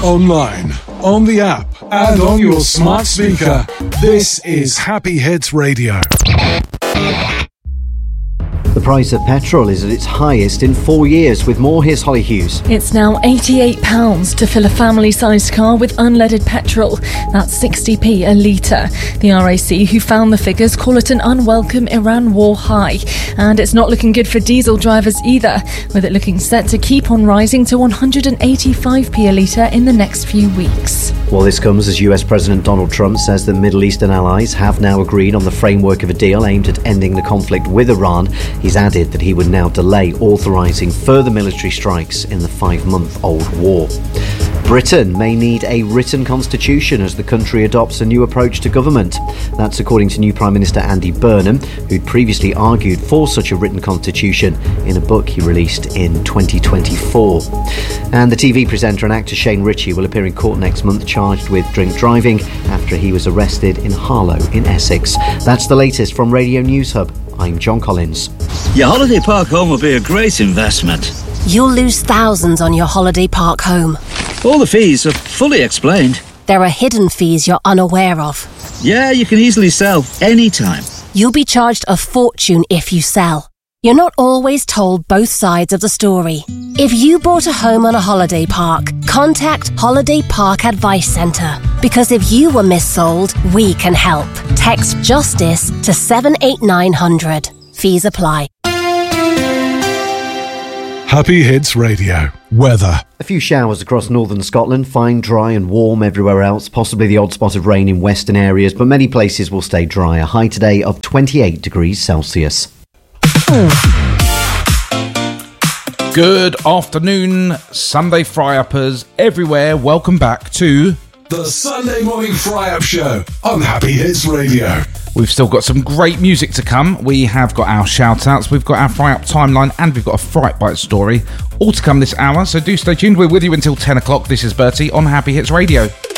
online, on the app, and on your smart speaker. This is Happy Hits Radio. The price of petrol is at its highest in 4 years, with more. Here's Holly Hughes. It's now £88 to fill a family-sized car with unleaded petrol. That's 60p a litre. The RAC, who found the figures, call it an unwelcome Iran war high. And it's not looking good for diesel drivers either, with it looking set to keep on rising to 185p a litre in the next few weeks. Well, this comes as US President Donald Trump says that Middle Eastern allies have now agreed on the framework of a deal aimed at ending the conflict with Iran. He's added that he would now delay authorising further military strikes in the 5-month-old war. Britain may need a written constitution as the country adopts a new approach to government. That's according to new Prime Minister Andy Burnham, who'd previously argued for such a written constitution in a book he released in 2024. And the TV presenter and actor Shane Ritchie will appear in court next month, charged with drink driving after he was arrested in Harlow in Essex. That's the latest from Radio News Hub. I'm John Collins. Your holiday park home will be a great investment. You'll lose thousands on your holiday park home. All the fees are fully explained. There are hidden fees you're unaware of. Yeah, you can easily sell anytime. You'll be charged a fortune if you sell. You're not always told both sides of the story. If you bought a home on a holiday park, contact Holiday Park Advice Centre. Because if you were missold, we can help. Text JUSTICE to 78900. Fees apply. Happy Hits Radio. Weather. A few showers across northern Scotland, fine, dry and warm everywhere else, possibly the odd spot of rain in western areas, but many places will stay dry. A high today of 28 degrees Celsius. Good afternoon, Sunday fry-uppers everywhere. Welcome back to the Sunday Morning Fry-Up Show on Happy Hits Radio. We've still got some great music to come. We have got our shout-outs, we've got our fry-up timeline, and we've got a Fright Bite story. All to come this hour, so do stay tuned. We're with you until 10 o'clock. This is Bertie on Happy Hits Radio.